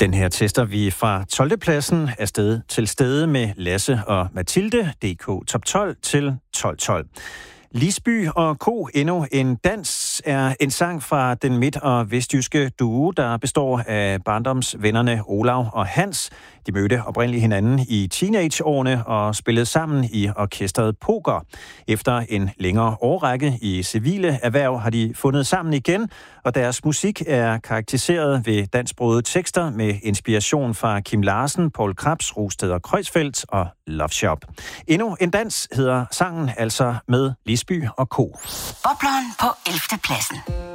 Den her tester vi fra 12. pladsen afsted til stede med Lasse og Mathilde, DK Top 12 til 12-12. Lisby og Ko, endnu en dans, er en sang fra den midt- og vestjyske duo, der består af barndomsvennerne Olav og Hans. De mødte oprindeligt hinanden i teenageårene og spillede sammen i orkestret Poker. Efter en længere årrække i civile erhverv har de fundet sammen igen, og deres musik er karakteriseret ved dansksprogede tekster med inspiration fra Kim Larsen, Poul Krebs, Rosted og Kreuzfeldt og Love Shop. Endnu en dans hedder sangen altså med Lisby og Ko. Bobleren på 11. pladsen.